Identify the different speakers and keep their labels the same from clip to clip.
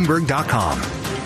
Speaker 1: Bloomberg.com.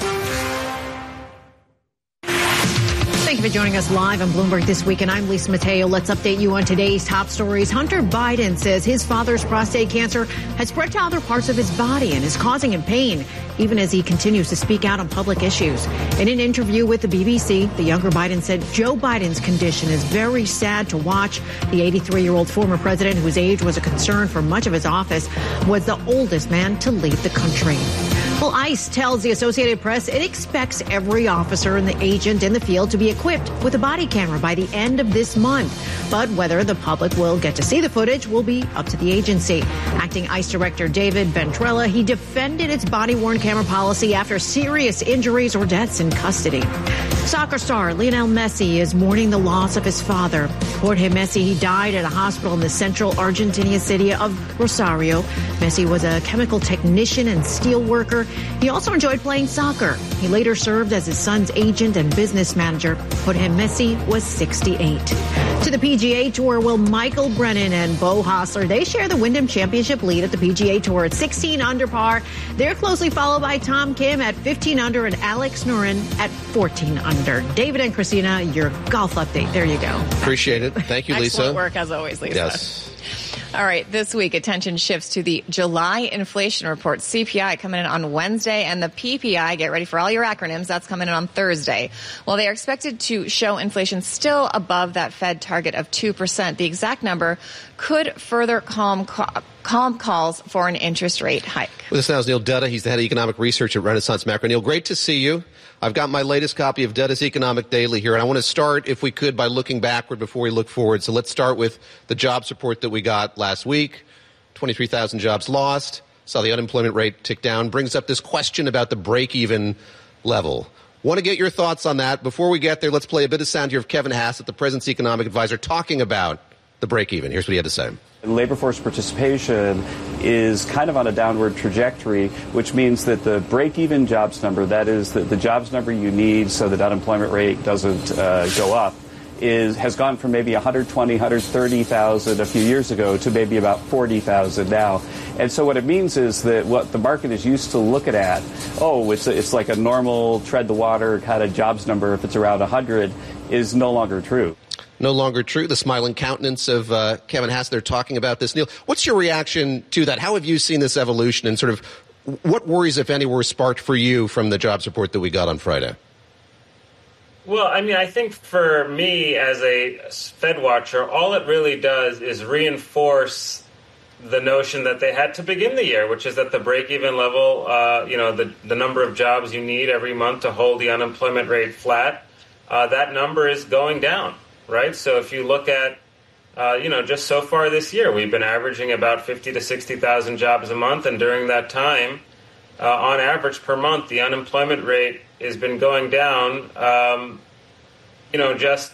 Speaker 2: Thank you for joining us live on Bloomberg This Week, and I'm Lisa Mateo. Let's update you on today's top stories. Hunter Biden says his father's prostate cancer has spread to other parts of his body and is causing him pain, even as he continues to speak out on public issues. In an interview with the BBC, the younger Biden said Joe Biden's condition is very sad to watch. The 83-year-old former president, whose age was a concern for much of his office, was the oldest man to lead the country. Well, ICE tells the Associated Press it expects every officer and the agent in the field to be equipped with a body camera by the end of this month. But whether the public will get to see the footage will be up to the agency. Acting ICE Director David Ventrella, he defended its body-worn camera policy after serious injuries or deaths in custody. Soccer star Lionel Messi is mourning the loss of his father. Jorge Messi, he died at a hospital in the central Argentinian city of Rosario. Messi was a chemical technician and steel worker. He also enjoyed playing soccer. He later served as his son's agent and business manager. Jorge Messi was 68. To the PGA Tour, will Michael Brennan and Beau Hossler, they share the Wyndham Championship lead at the PGA Tour at 16 under par. They're closely followed by Tom Kim at 15 under and Alex Noren at 14 under. David and Christina, your golf update. There you go.
Speaker 3: Appreciate it. Thank you, Lisa.
Speaker 4: Excellent work, as always, Lisa.
Speaker 3: Yes.
Speaker 4: All right, this week, attention shifts to the July inflation report. CPI coming in on Wednesday, and the PPI, get ready for all your acronyms, that's coming in on Thursday. Well, they are expected to show inflation still above that Fed target of 2%. The exact number could further calm calls for an interest rate hike.
Speaker 3: With us now is Neil Dutta. He's the head of economic research at Renaissance Macro. Neil, great to see you. I've got my latest copy of Dutta's Economic Daily here, and I want to start, if we could, by looking backward before we look forward. So let's start with the jobs report that we got last week. 23,000 jobs lost. Saw the unemployment rate tick down. Brings up this question about the break-even level. Want to get your thoughts on that. Before we get there, let's play a bit of sound here of Kevin Hassett, the president's economic advisor, talking about the break-even. Here's what he had to say.
Speaker 5: Labor force participation is kind of on a downward trajectory, which means that the break-even jobs number, that is the jobs number you need so that unemployment rate doesn't go up, has gone from maybe 120, 130,000 a few years ago to maybe about 40,000 now. And so what it means is that what the market is used to looking at, it's like a normal tread the water kind of jobs number if it's around 100, is no longer true.
Speaker 3: No longer true. The smiling countenance of Kevin Hassett, they're talking about this. Neil, what's your reaction to that? How have you seen this evolution, and sort of what worries, if any, were sparked for you from the jobs report that we got on Friday?
Speaker 6: Well, I mean, I think for me as a Fed watcher, all it really does is reinforce the notion that they had to begin the year, which is that the break-even level, the number of jobs you need every month to hold the unemployment rate flat, that number is going down. Right. So if you look at, just so far this year, we've been averaging about 50 to 60,000 jobs a month. And during that time, on average per month, the unemployment rate has been going down, just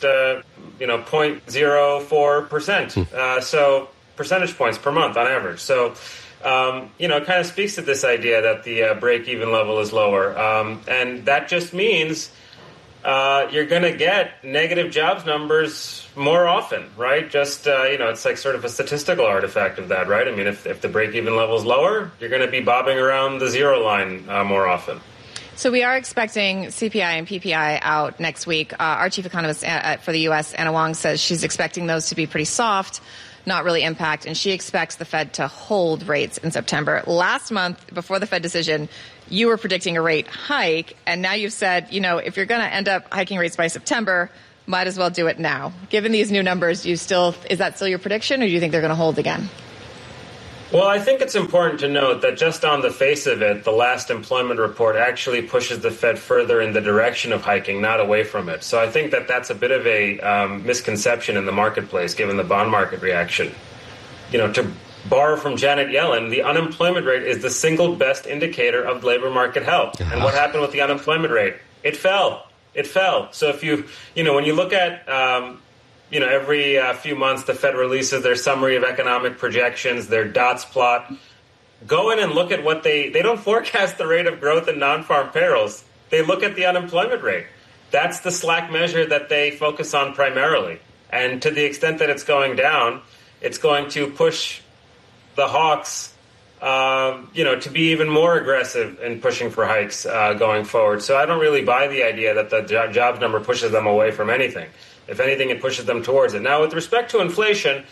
Speaker 6: 0.04%. So percentage points per month on average. So, it kind of speaks to this idea that the break-even level is lower. And that just means you're going to get negative jobs numbers more often, right? Just, it's like sort of a statistical artifact of that, right? I mean, if the break-even level is lower, you're going to be bobbing around the zero line more often.
Speaker 4: So we are expecting CPI and PPI out next week. Our chief economist for the U.S., Anna Wong, says she's expecting those to be pretty soft, not really impact, and she expects the Fed to hold rates in September. Last month, before the Fed decision, you were predicting a rate hike, and now you've said, if you're going to end up hiking rates by September, might as well do it now. Given these new numbers, is that still your prediction, or do you think they're going to hold again?
Speaker 6: Well, I think it's important to note that just on the face of it, the last employment report actually pushes the Fed further in the direction of hiking, not away from it. So I think that that's a bit of a misconception in the marketplace, given the bond market reaction. To borrow from Janet Yellen, the unemployment rate is the single best indicator of labor market health. And what happened with the unemployment rate? It fell. So if when you look at every few months, the Fed releases their summary of economic projections, their dots plot. Go in and look at what they don't forecast the rate of growth in non-farm payrolls. They look at the unemployment rate. That's the slack measure that they focus on primarily. And to the extent that it's going down, it's going to push the hawks to be even more aggressive in pushing for hikes going forward. So I don't really buy the idea that the jobs number pushes them away from anything. If anything, it pushes them towards it. Now, with respect to inflation,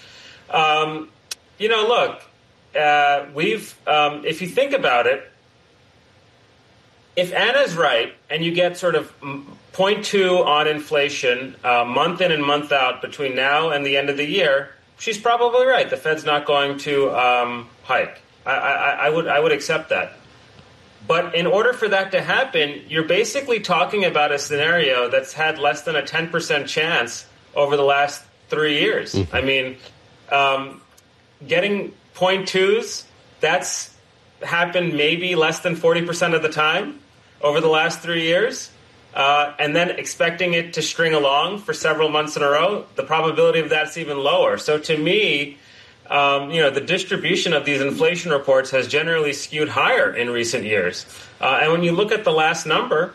Speaker 6: look, if you think about it, if Anna's right and you get sort of 0.2 on inflation month in and month out between now and the end of the year, she's probably right. The Fed's not going to hike. I would accept that. But in order for that to happen, you're basically talking about a scenario that's had less than a 10% chance over the last 3 years. Mm-hmm. I mean, getting 0.2s, that's happened maybe less than 40% of the time over the last 3 years. And then expecting it to string along for several months in a row, the probability of that's even lower. So to me, the distribution of these inflation reports has generally skewed higher in recent years. And when you look at the last number,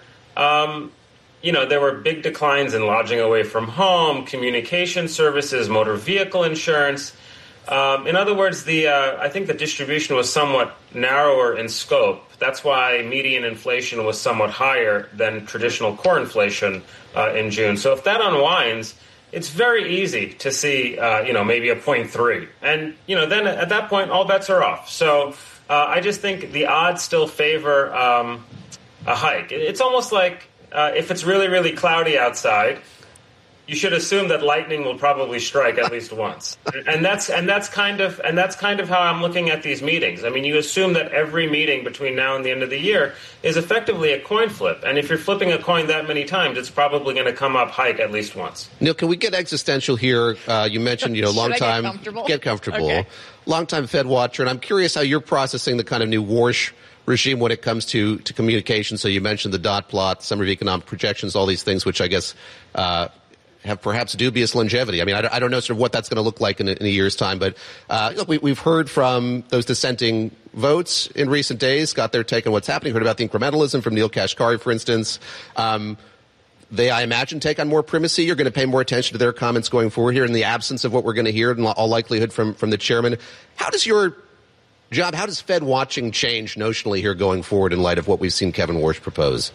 Speaker 6: there were big declines in lodging away from home, communication services, motor vehicle insurance. In other words, I think the distribution was somewhat narrower in scope. That's why median inflation was somewhat higher than traditional core inflation in June. So if that unwinds, it's very easy to see, maybe a 0.3. And, then at that point, all bets are off. So I just think the odds still favor a hike. It's almost like if it's really, really cloudy outside, you should assume that lightning will probably strike at least once. And that's kind of how I'm looking at these meetings. I mean, you assume that every meeting between now and the end of the year is effectively a coin flip. And if you're flipping a coin that many times, it's probably going to come up hike at least once.
Speaker 3: Neil, can we get existential here? You mentioned, long time. Get comfortable. Okay. Long-time Fed watcher. And I'm curious how you're processing the kind of new Warsh regime when it comes to communication. So you mentioned the dot plot, summary of economic projections, all these things, which I guess have perhaps dubious longevity. I mean, I don't know sort of what that's going to look like in a year's time, but look, we've heard from those dissenting votes in recent days, got their take on what's happening, heard about the incrementalism from Neil Kashkari, for instance. They, I imagine, take on more primacy. You're going to pay more attention to their comments going forward here in the absence of what we're going to hear in all likelihood from the chairman. How does your job, how does Fed watching change notionally here going forward in light of what we've seen Kevin Warsh propose?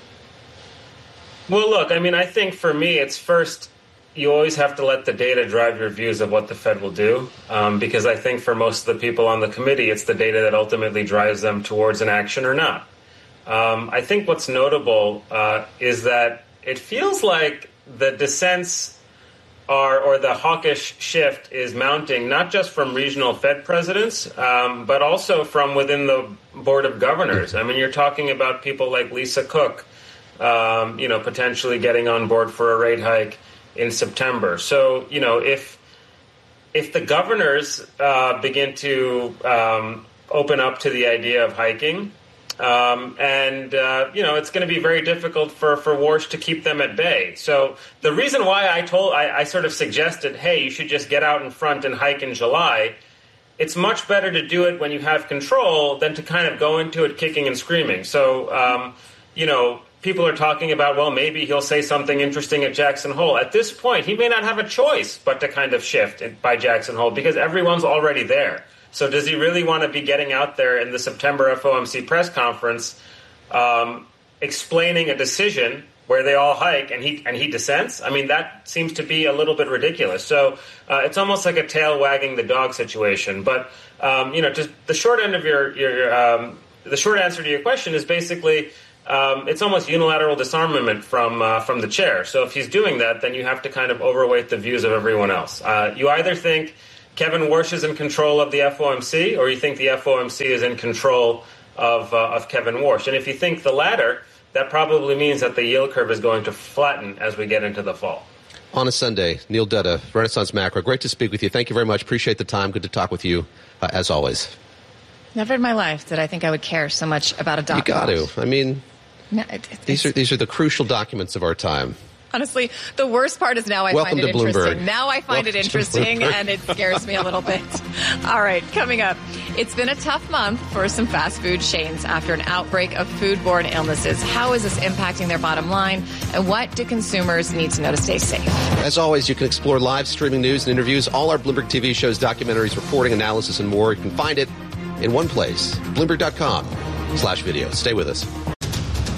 Speaker 6: Well, look, I mean, I think for me, it's first, you always have to let the data drive your views of what the Fed will do, because I think for most of the people on the committee, it's the data that ultimately drives them towards an action or not. I think what's notable is that it feels like the dissents or the hawkish shift is mounting, not just from regional Fed presidents, but also from within the Board of Governors. I mean, you're talking about people like Lisa Cook, potentially getting on board for a rate hike in September. So, if the governors begin to open up to the idea of hiking, it's going to be very difficult for Warsh to keep them at bay. So the reason why I sort of suggested, hey, you should just get out in front and hike in July, it's much better to do it when you have control than to kind of go into it kicking and screaming. So, people are talking about, well, maybe he'll say something interesting at Jackson Hole. At this point, he may not have a choice but to kind of shift by Jackson Hole because everyone's already there. So does he really want to be getting out there in the September FOMC press conference explaining a decision where they all hike and he dissents? I mean, that seems to be a little bit ridiculous. So it's almost like a tail wagging the dog situation. But, just the short end of the short answer to your question is basically it's almost unilateral disarmament from the chair. So if he's doing that, then you have to kind of overweight the views of everyone else. You either think Kevin Warsh is in control of the FOMC, or you think the FOMC is in control of Kevin Warsh. And if you think the latter, that probably means that the yield curve is going to flatten as we get into the fall.
Speaker 3: On a Sunday, Neil Dutta, Renaissance Macro. Great to speak with you. Thank you very much. Appreciate the time. Good to talk with you, as always.
Speaker 4: Never in my life did I think I would care so much about a dot plot.
Speaker 3: You got to. I mean, these are the crucial documents of our time.
Speaker 4: Honestly, the worst part is now I find it interesting.
Speaker 3: Bloomberg.
Speaker 4: Now I find it interesting, and it scares me a little bit. All right, coming up, it's been a tough month for some fast food chains after an outbreak of foodborne illnesses. How is this impacting their bottom line, and what do consumers need to know to stay safe?
Speaker 3: As always, you can explore live streaming news and interviews, all our Bloomberg TV shows, documentaries, reporting, analysis, and more. You can find it in one place. Bloomberg.com/video. Stay with us.